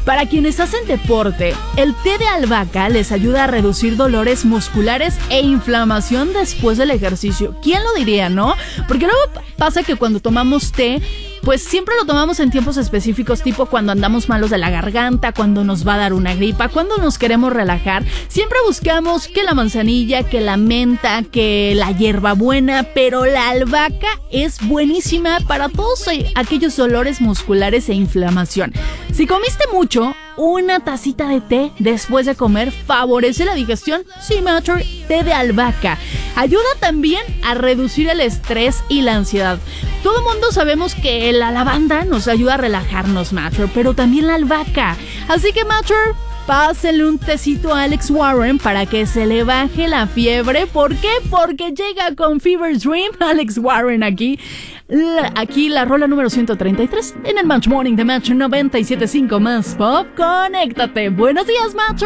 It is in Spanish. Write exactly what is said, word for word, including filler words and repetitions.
Para quienes hacen deporte, el té de albahaca les ayuda a reducir dolores musculares e inflamación después del ejercicio. ¿Quién lo diría, no? Porque luego pasa que cuando tomamos té, pues siempre lo tomamos en tiempos específicos, tipo cuando andamos malos de la garganta, cuando nos va a dar una gripa, cuando nos queremos relajar. Siempre buscamos que la manzanilla, que la menta, que la hierbabuena, pero la albahaca es buenísima para todos aquellos dolores musculares e inflamación. Si comiste mucho, una tacita de té después de comer favorece la digestión. Sí, Matter, té de albahaca. Ayuda también a reducir el estrés y la ansiedad. Todo mundo sabemos que la lavanda nos ayuda a relajarnos, Matter, pero también la albahaca. Así que, Matter, pásenle un tecito a Alex Warren para que se le baje la fiebre. ¿Por qué? Porque llega con Fever Dream Alex Warren aquí. La, aquí la rola número ciento treinta y tres en el Match Morning de Match noventa y siete punto cinco más Pop. Conéctate. Buenos días, Match.